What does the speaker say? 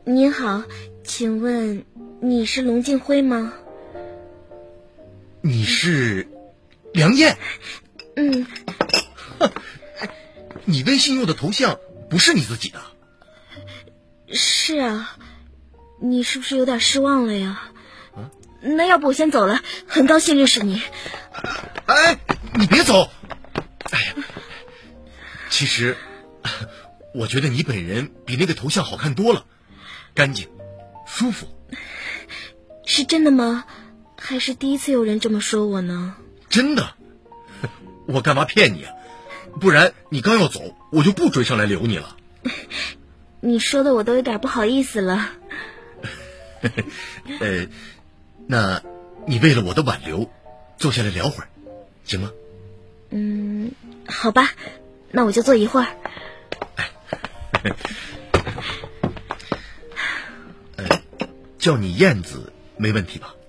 您好，请问你是龙静辉吗？ 你是梁燕？ 嗯。 你微信用的头像不是你自己的？ 是啊，你是不是有点失望了呀？那要不我先走了，很高兴认识你。 哎，你别走！哎呀，其实我觉得你本人比那个头像好看多了，干净舒服。 是真的吗？还是第一次有人这么说我呢？ 真的，我干嘛骗你啊？不然你刚要走，我就不追上来留你了。 你说的我都有点不好意思了。 那你为了我的挽留，坐下来聊会儿，行吗？ 好吧，那我就坐一会儿。 叫你燕子没问题吧？